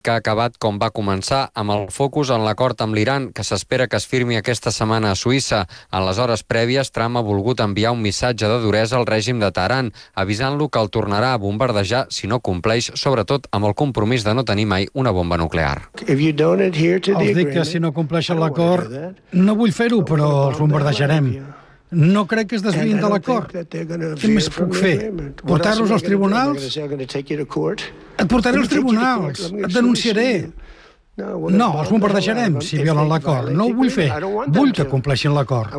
que ha acabat com va començar, amb el focus en l'acord amb l'Iran, que s'espera que es firmi aquesta setmana a Suïssa. En les hores prèvies, Trump ha volgut enviar un missatge de duresa al règim de Teheran, avisant-lo que el tornarà a bombardejar si no compleix, sobretot amb el compromís de no tenir mai una bomba nuclear. Els dic que si no compleixen l'acord, no vull fer-ho, però els bombardejarem. No crec que es desviïn de l'acord. Què més puc fer? Portar-los als tribunals? Et portaré als tribunals. Et denunciaré. No, els bombardejarem si violen l'acord. No ho vull fer. Vull que compleixin l'acord.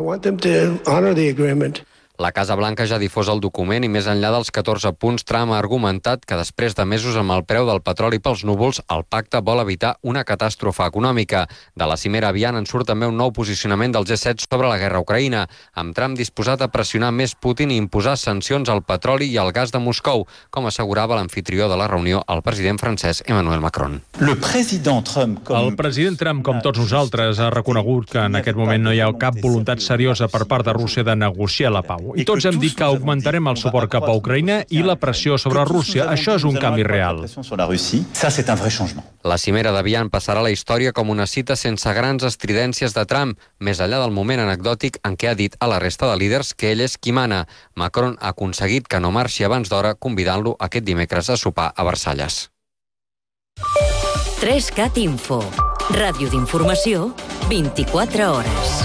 La Casa Blanca ja ha difós el document i més enllà dels 14 punts, Trump ha argumentat que després de mesos amb el preu del petroli pels núvols, el pacte vol evitar una catàstrofe econòmica. De la cimera aviat en surt també un nou posicionament del G7 sobre la guerra a Ucraïna, amb Trump disposat a pressionar més Putin i imposar sancions al petroli i al gas de Moscou, com assegurava l'amfitrió de la reunió, el president francès Emmanuel Macron. El president Trump, com tots nosaltres, ha reconegut que en aquest moment no hi ha cap voluntat seriosa per part de Rússia de negociar la pau. I tots hem dit que augmentarem el suport cap a Ucraïna i la pressió sobre Rússia. Això és un canvi real. La cimera d'Avian passarà a la història com una cita sense grans estridències de Trump, més enllà del moment anecdòtic en què ha dit a la resta de líders que ell és qui mana. Macron ha aconseguit que no marxi abans d'hora, convidant-lo aquest dimecres a sopar a Versalles. 3CAT Info. Ràdio d'informació, 24 hores.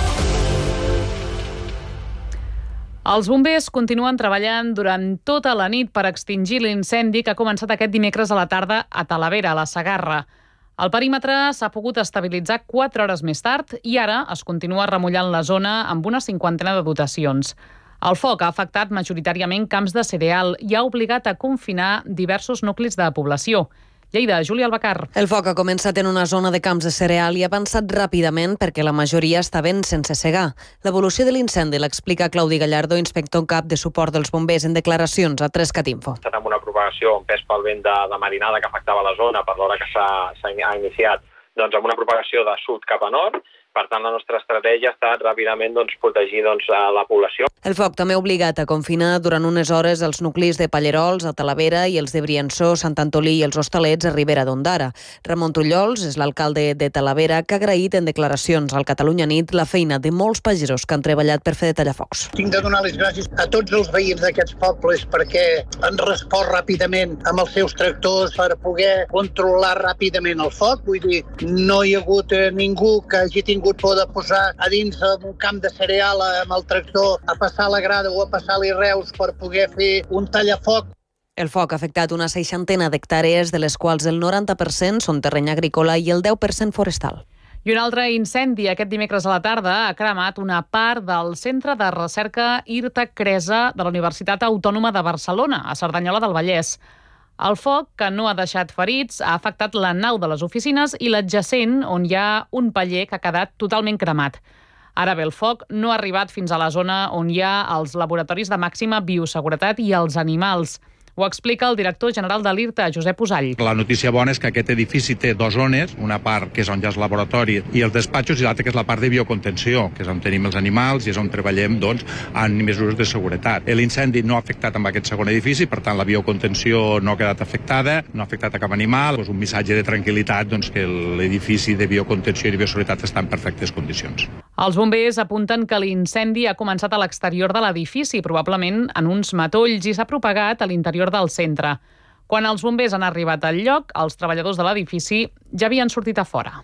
Els bombers continuen treballant durant tota la nit per extingir l'incendi que ha començat aquest dimecres a la tarda a Talavera, a la Segarra. El perímetre s'ha pogut estabilitzar 4 hores més tard i ara es continua remullant la zona amb una 50ena de dotacions. El foc ha afectat majoritàriament camps de cereal i ha obligat a confinar diversos nuclis de població. Lleida, Júlia Albacar. El foc ha començat en una zona de camps de cereal i ha avançat ràpidament perquè la majoria estaven sense segar. L'evolució de l'incendi l'explica Claudi Gallardo, inspector en cap de suport dels bombers, en declaracions a 3CAT Info. Amb una propagació amb pes pel vent de marinada que afectava la zona per l'hora que s'ha iniciat, doncs amb una propagació de sud cap a nord. Per tant, la nostra estratègia ha estat ràpidament protegir la població. El foc també ha obligat a confinar durant unes hores els nuclis de Pallerols, a Talavera, i els de Briançó, Sant Antolí i els Hostalets a Ribera d'Ondara. Ramon Trullols és l'alcalde de Talavera, que ha agraït en declaracions al Catalunya Nit la feina de molts pagesos que han treballat per fer de tallafocs. Tinc de donar les gràcies a tots els veïns d'aquests pobles perquè han respost ràpidament amb els seus tractors per poder controlar ràpidament el foc. Vull dir, no hi ha hagut ningú que hagi tingut por de posar a dins d'un camp de cereal amb el tractor a passar la grada o a passar les reus per poder fer un tallafoc. El foc ha afectat una 60 d'hectàrees, de les quals el 90% són terreny agrícola i el 10% forestal. I un altre incendi aquest dimecres a la tarda ha cremat una part del Centre de Recerca Irta Cresa de la Universitat Autònoma de Barcelona, a Cerdanyola del Vallès. El foc, que no ha deixat ferits, ha afectat la nau de les oficines i l'adjacent, on hi ha un paller que ha quedat totalment cremat. Ara bé, el foc no ha arribat fins a la zona on hi ha els laboratoris de màxima bioseguretat i els animals. Ho explica el director general de l'IRTA, Josep Usall. La notícia bona és que aquest edifici té 2 zones, una part que és on hi ha el laboratori i els despatxos i l'altra que és la part de biocontenció, que és on tenim els animals i és on treballem en mesures de seguretat. L'incendi no ha afectat amb aquest segon edifici, per tant la biocontenció no ha quedat afectada, no ha afectat a cap animal. Un missatge de tranquil·litat que l'edifici de biocontenció i de bioseguretat està en perfectes condicions. Els bombers apunten que l'incendi ha començat a l'exterior de l'edifici, probablement en uns matolls, i s'ha propagat a l'interior del centre. Quan els bombers han arribat al lloc, els treballadors de l'edifici ja havien sortit a fora.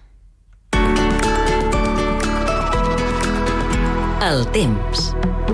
El temps.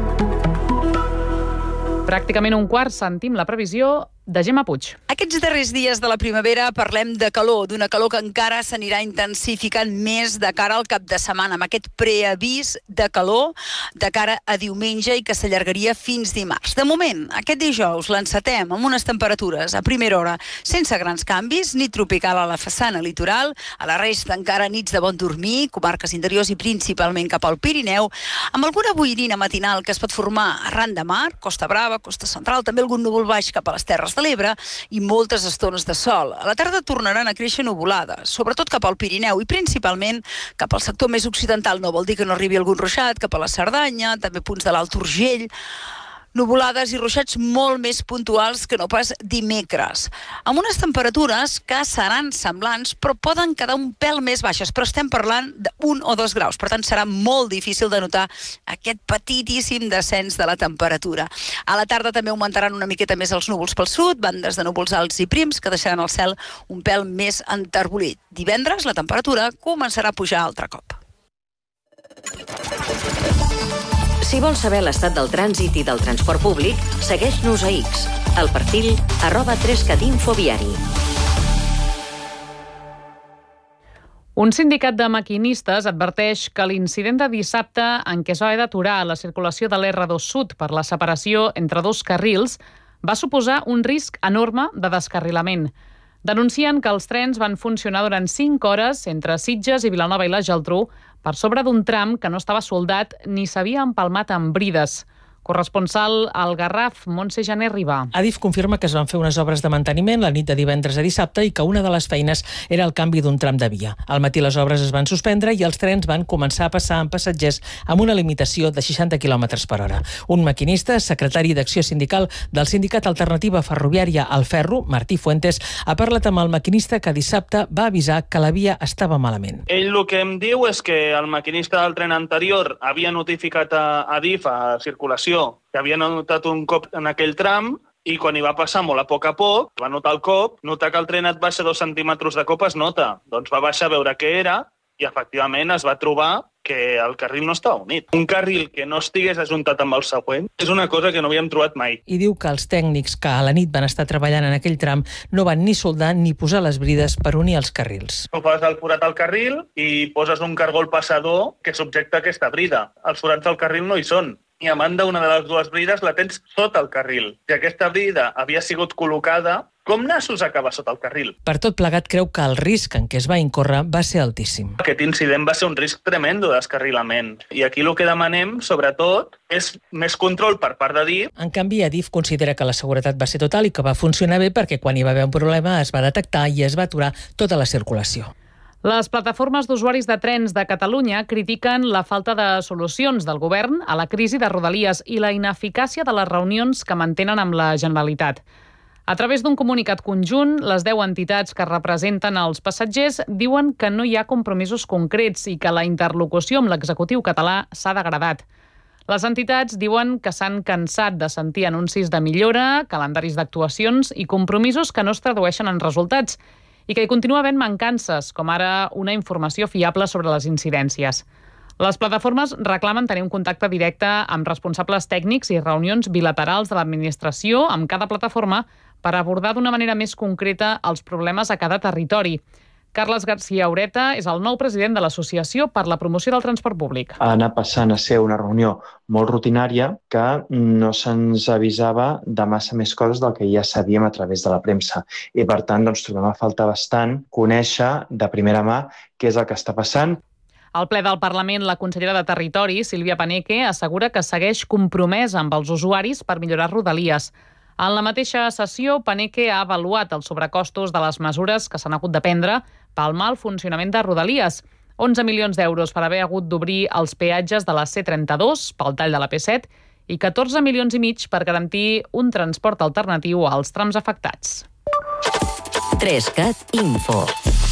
Pràcticament un quart sentim la previsió de Gemma Puig. Aquests darrers dies de la primavera parlem de calor, d'una calor que encara s'anirà intensificant més de cara al cap de setmana, amb aquest preavís de calor de cara a diumenge i que s'allargaria fins dimarts. De moment, aquest dijous l'encetem amb unes temperatures a primera hora sense grans canvis, nit tropical a la façana litoral, a la resta encara nits de bon dormir, comarques interiors i principalment cap al Pirineu, amb alguna boirina matinal que es pot formar arran de mar, Costa Brava, Costa Central, també algun núvol baix cap a les Terres de l'Ebre i moltes estones de sol. A la tarda tornaran a créixer nuvolades, sobretot cap al Pirineu i principalment cap al sector més occidental. No vol dir que no arribi algun ruixat cap a la Cerdanya, també punts de l'Alt Urgell. nuvolades i ruixats molt més puntuals que no pas dimecres, amb unes temperatures que seran semblants però poden quedar un pèl més baixes, però estem parlant d'1 o 2 graus, per tant serà molt difícil de notar aquest petitíssim descens de la temperatura. A la tarda també augmentaran una miqueta més els núvols pel sud, bandes de núvols alts i prims que deixaran el cel un pèl més enterbolit. Divendres la temperatura començarà a pujar altre cop. Si vols saber l'estat del trànsit i del transport públic, segueix-nos a X, al perfil @3catinfoviari. Un sindicat de maquinistes adverteix que l'incident de dissabte en què es va haver d'aturar la circulació de l'R2 Sud per la separació entre 2 carrils va suposar un risc enorme de descarrilament. Denuncien que els trens van funcionar durant 5 hores entre Sitges i Vilanova i la Geltrú per sobre d'un tram que no estava soldat ni s'havia empalmat amb brides. Corresponsal al Garraf, Montse Jané Ribà. Adif confirma que es van fer unes obres de manteniment la nit de divendres a dissabte i que una de les feines era el canvi d'un tram de via. Al matí les obres es van suspendre i els trens van començar a passar amb passatgers amb una limitació de 60 km per hora. Un maquinista, secretari d'Acció Sindical del Sindicat Alternativa Ferroviària al Ferro, Martí Fuentes, ha parlat amb el maquinista que dissabte va avisar que la via estava malament. Ell el que em diu és que el maquinista del tren anterior havia notificat a Adif, a circulació, que havia notat un cop en aquell tram i quan hi va passar molt a poc, va notar el cop, notar que el tren et baixa 2 centímetres de cop es nota. Doncs va baixar a veure què era i efectivament es va trobar que el carril no estava unit. Un carril que no estigués ajuntat amb el següent és una cosa que no havíem trobat mai. I diu que els tècnics que a la nit van estar treballant en aquell tram no van ni soldar ni posar les brides per unir els carrils. Tu fas el forat al carril i poses un cargol passador que subjecta aquesta brida. Els forats del carril no hi són. I a banda, una de les 2 brides la tens sota el carril. Si aquesta brida havia sigut col·locada, com nassos acaba sota el carril? Per tot plegat, creu que el risc en què es va incórrer va ser altíssim. Aquest incident va ser un risc tremendo de descarrilament. I aquí el que demanem, sobretot, és més control per part d'Adif. En canvi, Adif considera que la seguretat va ser total i que va funcionar bé perquè quan hi va haver un problema es va detectar i es va aturar tota la circulació. Les plataformes d'usuaris de trens de Catalunya critiquen la falta de solucions del govern a la crisi de Rodalies i la ineficàcia de les reunions que mantenen amb la Generalitat. A través d'un comunicat conjunt, les 10 entitats que representen els passatgers diuen que no hi ha compromisos concrets i que la interlocució amb l'executiu català s'ha degradat. Les entitats diuen que s'han cansat de sentir anuncis de millora, calendaris d'actuacions i compromisos que no es tradueixen en resultats i que hi continua havent mancances, com ara una informació fiable sobre les incidències. Les plataformes reclamen tenir un contacte directe amb responsables tècnics i reunions bilaterals de l'administració amb cada plataforma per abordar d'una manera més concreta els problemes a cada territori. Carles García Ureta és el nou president de l'Associació per la Promoció del Transport Públic. Ha anat passant a ser una reunió molt rutinària que no se'ns avisava de massa més coses del que ja sabíem a través de la premsa. I, per tant, trobem a faltar bastant conèixer de primera mà què és el que està passant. Al ple del Parlament, la consellera de Territori, Sílvia Paneque, assegura que segueix compromesa amb els usuaris per millorar Rodalies. En la mateixa sessió, Paneque ha avaluat els sobrecostos de les mesures que s'han hagut de prendre pel mal funcionament de Rodalies. 11 milions d'euros per haver hagut d'obrir els peatges de la C32 pel tall de la P7 i 14 milions i mig per garantir un transport alternatiu als trams afectats. 3cat Info.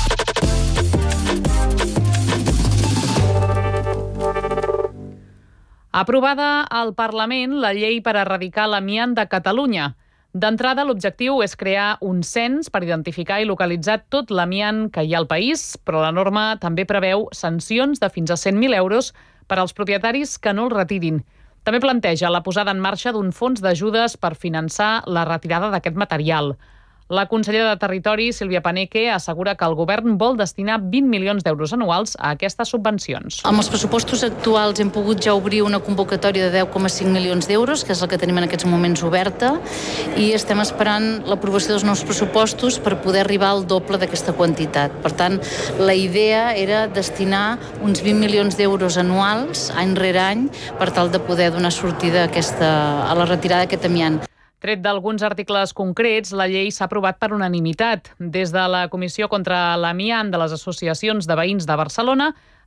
Aprovada al Parlament la llei per erradicar l'amiant de Catalunya. D'entrada, l'objectiu és crear un cens per identificar i localitzar tot l'amiant que hi ha al país, però la norma també preveu sancions de fins a 100.000 euros per als propietaris que no el retirin. També planteja la posada en marxa d'un fons d'ajudes per finançar la retirada d'aquest material. La consellera de Territori, Sílvia Paneque, assegura que el govern vol destinar 20 milions d'euros anuals a aquestes subvencions. Amb els pressupostos actuals hem pogut ja obrir una convocatòria de 10,5 milions d'euros, que és la que tenim en aquests moments oberta, i estem esperant l'aprovació dels nous pressupostos per poder arribar al doble d'aquesta quantitat. Per tant, la idea era destinar uns 20 milions d'euros anuals, any rere any, per tal de poder donar sortida a la retirada d'aquest amiant. Tret d'alguns articles concrets, la llei s'ha aprovat per unanimitat. Des de la Comissió contra l'Amiant de les Associacions de Veïns de Barcelona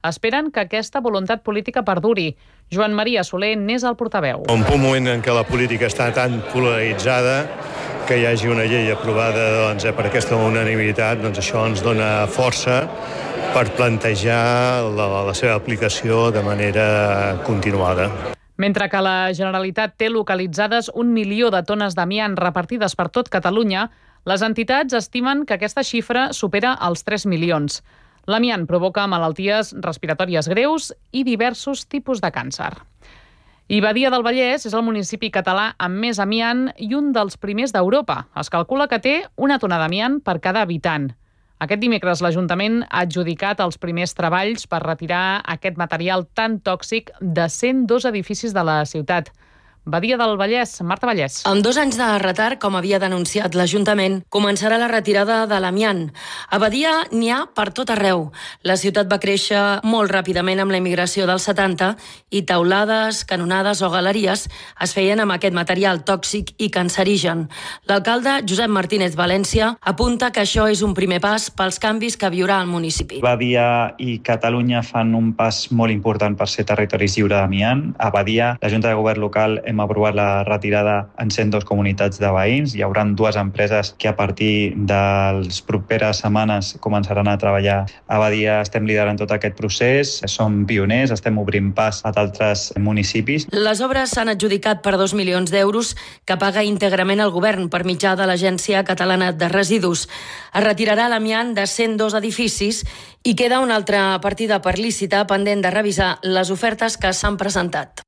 esperen que aquesta voluntat política perduri. Joan Maria Soler n'és el portaveu. Un moment en què la política està tan polaritzada, que hi hagi una llei aprovada per aquesta unanimitat, això ens dona força per plantejar la seva aplicació de manera continuada. Mentre que la Generalitat té localitzades 1 milió de tones d'amiant repartides per tot Catalunya, les entitats estimen que aquesta xifra supera els 3 milions. L'amiant provoca malalties respiratòries greus i diversos tipus de càncer. I Badia del Vallès és el municipi català amb més amiant i un dels primers d'Europa. Es calcula que té una tona d'amiant per cada habitant. Aquest dimecres l'Ajuntament ha adjudicat els primers treballs per retirar aquest material tan tòxic de 102 edificis de la ciutat. Badia del Vallès, Marta Vallès. Amb 2 anys de retard, com havia denunciat l'Ajuntament, començarà la retirada de l'amiant. A Badia n'hi ha per tot arreu. La ciutat va créixer molt ràpidament amb la immigració dels 70 i taulades, canonades o galeries es feien amb aquest material tòxic i cancerigen. L'alcalde Josep Martínez València apunta que això és un primer pas pels canvis que viurà el municipi. Badia i Catalunya fan un pas molt important per ser territoris lliure d'amiant. A Badia, la Junta de Govern local hem aprovat la retirada en 102 comunitats de veïns. Hi haurà 2 empreses que a partir de les properes setmanes començaran a treballar. A Badia estem liderant tot aquest procés, som pioners, estem obrint pas a d'altres municipis. Les obres s'han adjudicat per 2 milions d'euros que paga íntegrament el govern per mitjà de l'Agència Catalana de Residus. Es retirarà l'amiant de 102 edificis i queda una altra partida per licitar pendent de revisar les ofertes que s'han presentat.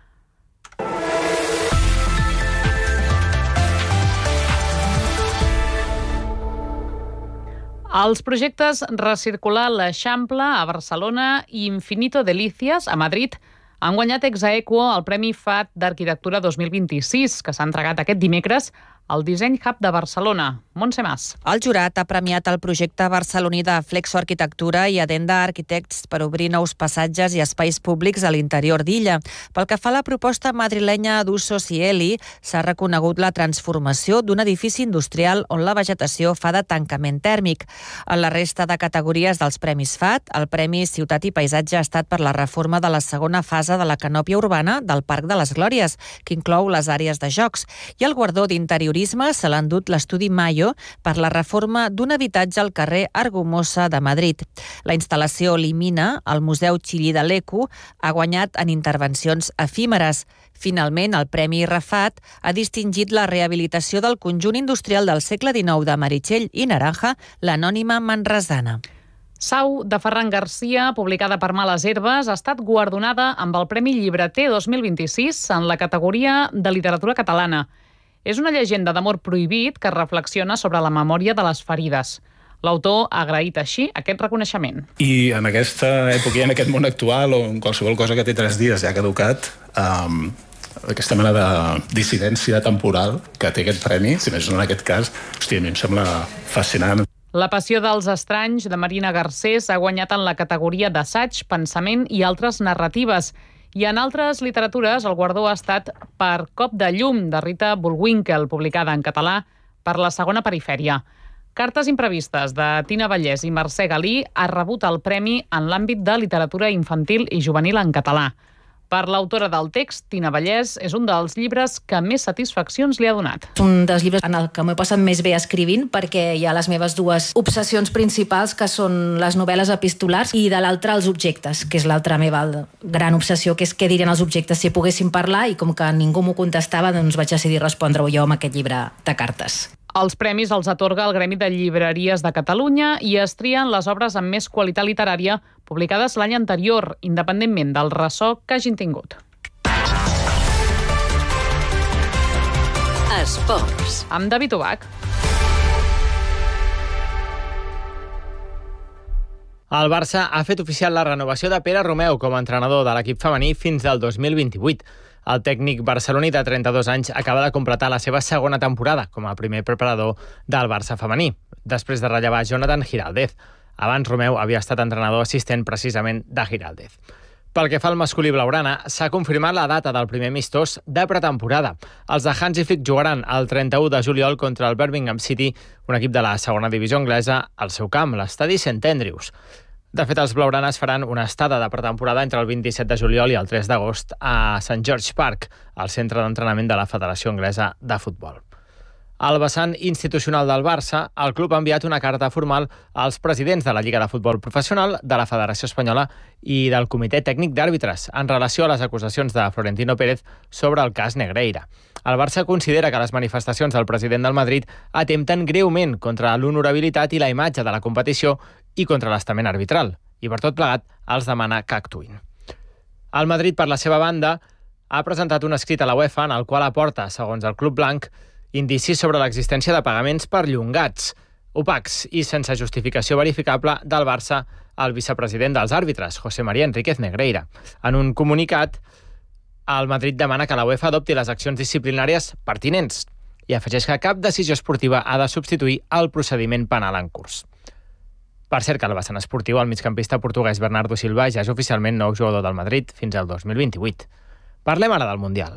Els projectes Recircular l'Eixample a Barcelona i Infinito Delicias a Madrid han guanyat ex aequo el Premi FAT d'Arquitectura 2026, que s'ha entregat aquest dimecres al Design Hub de Barcelona. Montse Mas. El jurat ha premiat el projecte barceloní de Flexo Arquitectura i Adenda Architects per obrir nous passatges i espais públics a l'interior d'Illa. Pel que fa a la proposta madrilenya d'Uso Cieli, s'ha reconegut la transformació d'un edifici industrial on la vegetació fa de tancament tèrmic. En la resta de categories dels Premis FAT, el Premi Ciutat i Paisatge ha estat per la reforma de la segona fase de la canòpia urbana del Parc de les Glòries, que inclou les àrees de jocs, i el guardó d'interiorisme se l'ha endut l'Estudi Mayo per la reforma d'un habitatge al carrer Argumosa de Madrid. La instal·lació Limina, al Museu Xillí de l'Eco, ha guanyat en intervencions efímeres. Finalment, el Premi Rafat ha distingit la rehabilitació del conjunt industrial del segle XIX de Meritxell i Naranja, l'anònima manresana. Sau, de Ferran Garcia, publicada per Males Herbes, ha estat guardonada amb el Premi Llibreter 2026 en la categoria de literatura catalana. És una llegenda d'amor prohibit que reflexiona sobre la memòria de les ferides. L'autor ha agraït així aquest reconeixement. I en aquesta època i en aquest món actual, o en qualsevol cosa que té 3 dies ja caducat, aquesta mena de dissidència temporal que té aquest premi, si més no en aquest cas, hòstia, a mi em sembla fascinant. La passió dels estranys, de Marina Garcés, ha guanyat en la categoria d'assaig, pensament i altres narratives. I en altres literatures el guardó ha estat per Cop de llum, de Rita Bullwinkel, publicada en català per La Segona Perifèria. Cartes imprevistes, de Tina Vallès i Mercè Galí, ha rebut el premi en l'àmbit de literatura infantil i juvenil en català. Per l'autora del text, Tina Vallès, és un dels llibres que més satisfaccions li ha donat. Un dels llibres en el que m'he passat més bé escrivint, perquè hi ha les meves 2 obsessions principals, que són les novel·les epistolars, i de l'altra els objectes, que és l'altra meva gran obsessió, que és què dirien els objectes si poguessin parlar, i com que ningú m'ho contestava, doncs vaig decidir respondre-ho jo amb aquest llibre de cartes. Els premis els atorga el Gremi de Llibreries de Catalunya i es trien les obres amb més qualitat literària publicades l'any anterior, independentment del ressò que hagin tingut. Esports. Amb David Ubach. El Barça ha fet oficial la renovació de Pere Romeu com a entrenador de l'equip femení fins al 2028. El tècnic barceloní de 32 anys acaba de completar la seva segona temporada com a primer preparador del Barça femení, després de rellevar Jonathan Giraldez. Abans Romeu havia estat entrenador assistent precisament de Giraldez. Pel que fa al masculí blaugrana, s'ha confirmat la data del primer amistós de pretemporada. Els de Hansi Flick jugaran el 31 de juliol contra el Birmingham City, un equip de la segona divisió anglesa, al seu camp, l'estadi St Andrews. De fet, els blaugranes faran una estada de pretemporada entre el 27 de juliol i el 3 d'agost a St. George Park, al centre d'entrenament de la Federació Anglesa de Futbol. Al vessant institucional del Barça, el club ha enviat una carta formal als presidents de la Lliga de Futbol Professional, de la Federació Espanyola i del Comitè Tècnic d'Àrbitres en relació a les acusacions de Florentino Pérez sobre el cas Negreira. El Barça considera que les manifestacions del president del Madrid atempten greument contra l'honorabilitat i la imatge de la competició i contra l'estament arbitral, i per tot plegat els demana que actuïn. El Madrid, per la seva banda, ha presentat un escrit a la UEFA en el qual aporta, segons el club blanc, indicis sobre l'existència de pagaments perllongats, opacs i sense justificació verificable del Barça al vicepresident dels àrbitres, José María Enríquez Negreira. En un comunicat, el Madrid demana que la UEFA adopti les accions disciplinàries pertinents i afegeix que cap decisió esportiva ha de substituir el procediment penal en curs. Per cert, que al vessant esportiu, el migcampista portuguès Bernardo Silva ja és oficialment nou jugador del Madrid fins al 2028. Parlem ara del Mundial.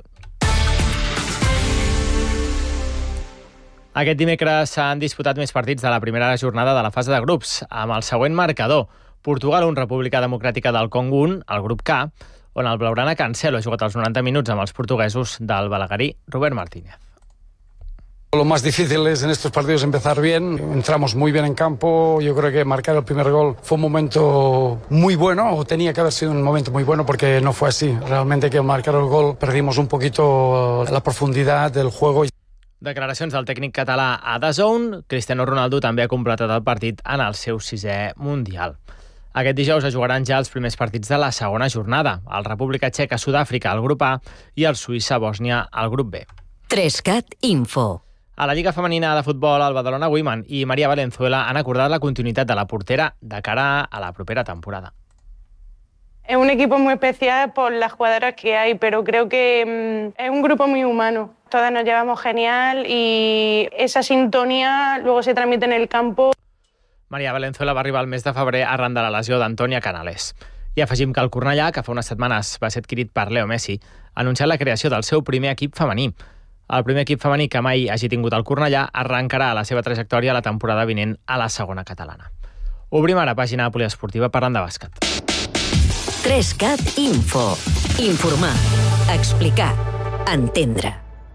Aquest dimecres s'han disputat més partits de la primera jornada de la fase de grups, amb el següent marcador. Portugal 1, República Democràtica del Congo 1, el grup K, on el blaugrana Cancelo ha jugat els 90 minuts amb els portuguesos del balaguerí Robert Martínez. Lo más difícil es en estos partidos empezar bien. Entramos muy bien en campo. Yo creo que marcar el primer gol fue un momento muy bueno, o tenía que haber sido un momento muy bueno, porque no fue así. Realmente que al marcar el gol perdimos un poquito la profundidad del juego. Declaracions del tècnic català a DAZN. Cristiano Ronaldo també ha completat el partit en el seu 6è Mundial. Aquest dijous es jugaran ja els primers partits de la segona jornada. El República Txeca, Sud-àfrica, al grup A, i el Suïssa, Bòsnia, al grup B. 3CAT Info. A la Lliga Femenina de Futbol, el Badalona Women i Maria Valenzuela han acordat la continuïtat de la portera de cara a la propera temporada. Es un equipo muy especial por las jugadoras que hay, pero creo que es un grupo muy humano. Todas nos llevamos genial y esa sintonía luego se transmite en el campo. Maria Valenzuela va arribar el mes de febrer arran de la lesió d'Antònia Canales. I afegim que el Cornellà, que fa unes setmanes va ser adquirit per Leo Messi, ha anunciat la creació del seu primer equip femení. El primer equip femení que mai hagi tingut el Cornellà arrencarà la seva trajectòria la temporada vinent a la segona catalana. Obrim ara pàgina poliesportiva parlant de bàsquet. 3CAT Info. Informar, explicar, entendre.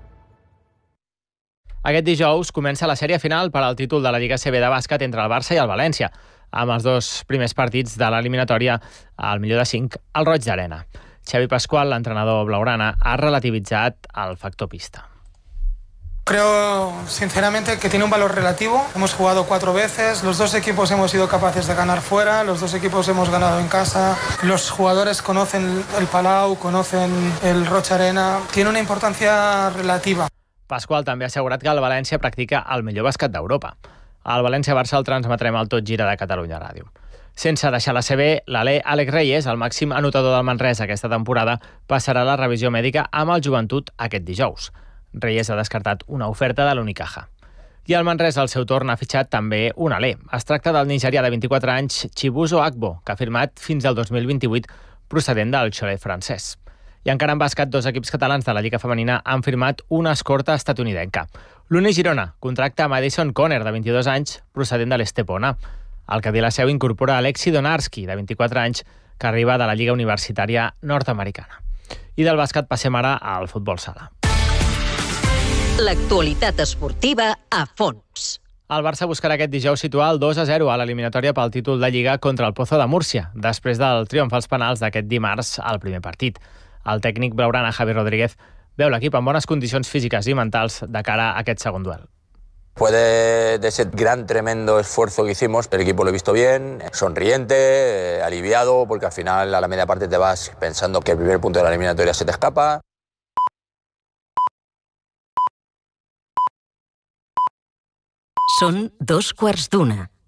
Aquest dijous comença la sèrie final per al títol de la Lliga CB de bàsquet entre el Barça i el València, amb els dos primers partits de l'eliminatòria al millor de 5 al Roig d'Arena. Xavi Pascual, l'entrenador blaugrana, ha relativitzat el factor pista. Creo sinceramente que tiene un valor relativo. Hemos jugado 4 veces, los dos equipos hemos sido capaces de ganar fuera, los dos equipos hemos ganado en casa, los jugadores conocen el Palau, conocen el Roig Arena, tiene una importancia relativa. Pasqual també ha assegurat que el València practica el millor bàsquet d'Europa. Al València-Barça el transmetrem al Tot Gira de Catalunya Ràdio. Sense deixar la CB, l'Àlex Reyes, el màxim anotador del Manresa aquesta temporada, passarà la revisió mèdica amb el Joventut aquest dijous. Reyes ha descartat una oferta de l'Unicaja. I el Manresa, al seu torn, ha fitxat també un alè. Es tracta del nigerià de 24 anys, Chibuzo Agbo, que ha firmat fins al 2028 procedent del Cholet francès. I encara en bàsquet, 2 equips catalans de la Lliga Femenina han firmat una escorta estatunidenca. L'Uni Girona contracta Madison Conner, de 22 anys, procedent de l'Estepona. El Cadí la Seu incorpora Alexi Donarski, de 24 anys, que arriba de la Lliga Universitària nord-americana. I del bàsquet passem ara al futbol sala. L'actualitat esportiva a fons. El Barça buscarà aquest dijous situar el 2-0 a l'eliminatòria pel títol de Lliga contra el Pozo de Múrcia, després del triomf als penals d'aquest dimarts al primer partit. El tècnic blaugrana Javi Rodríguez veu l'equip en bones condicions físiques i mentals de cara a aquest segon duel. Después de ese gran, tremendo esfuerzo que hicimos, el equipo lo he visto bien, sonriente, aliviado, porque al final a la media parte te vas pensando que el primer punto de la eliminatoria se te escapa. Són 2:15.